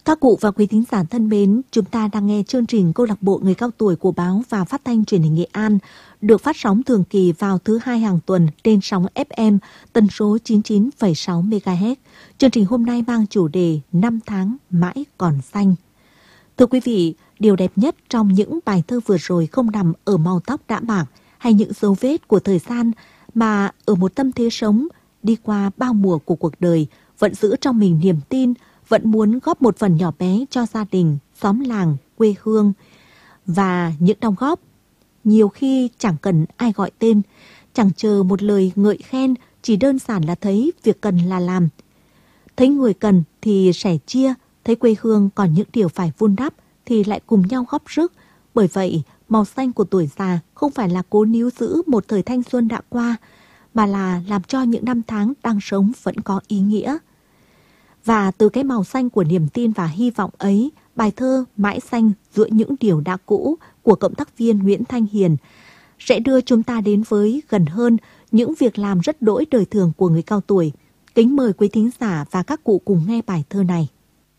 Các cụ và quý thính giả thân mến, chúng ta đang nghe chương trình Câu lạc bộ người cao tuổi của báo và phát thanh truyền hình Nghệ An, được phát sóng thường kỳ vào thứ hai hàng tuần trên sóng FM tần số 99,6 MHz. Chương trình hôm nay mang chủ đề 5 tháng mãi còn xanh. Thưa quý vị, điều đẹp nhất trong những bài thơ vừa rồi không nằm ở màu tóc đã bạc hay những dấu vết của thời gian, mà ở một tâm thế sống đi qua bao mùa của cuộc đời, vẫn giữ trong mình niềm tin, vẫn muốn góp một phần nhỏ bé cho gia đình, xóm làng, quê hương. Và những đóng góp nhiều khi chẳng cần ai gọi tên, chẳng chờ một lời ngợi khen, chỉ đơn giản là thấy việc cần là làm. Thấy người cần thì sẻ chia, thấy quê hương còn những điều phải vun đắp thì lại cùng nhau góp sức. Bởi vậy, màu xanh của tuổi già không phải là cố níu giữ một thời thanh xuân đã qua, mà là làm cho những năm tháng đang sống vẫn có ý nghĩa. Và từ cái màu xanh của niềm tin và hy vọng ấy, bài thơ Mãi xanh giữa những điều đã cũ của cộng tác viên Nguyễn Thanh Hiền sẽ đưa chúng ta đến với gần hơn những việc làm rất đỗi đời thường của người cao tuổi. Kính mời quý thính giả và các cụ cùng nghe bài thơ này.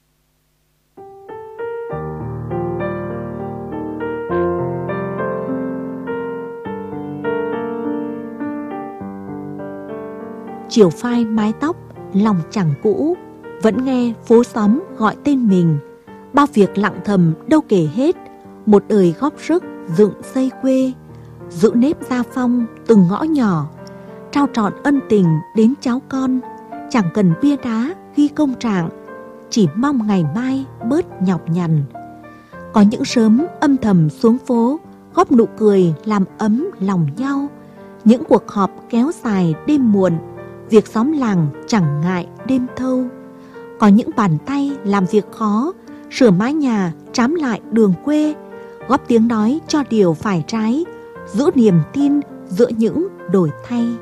Chiều phai mái tóc, lòng chẳng cũ, vẫn nghe phố xóm gọi tên mình. Bao việc lặng thầm đâu kể hết, một đời góp sức dựng xây quê. Giữ nếp gia phong từng ngõ nhỏ, trao trọn ân tình đến cháu con. Chẳng cần bia đá ghi công trạng, chỉ mong ngày mai bớt nhọc nhằn. Có những sớm âm thầm xuống phố, góp nụ cười làm ấm lòng nhau. Những cuộc họp kéo dài đêm muộn, việc xóm làng chẳng ngại đêm thâu. Có những bàn tay làm việc khó, sửa mái nhà, trám lại đường quê, góp tiếng nói cho điều phải trái, giữ niềm tin giữa những đổi thay.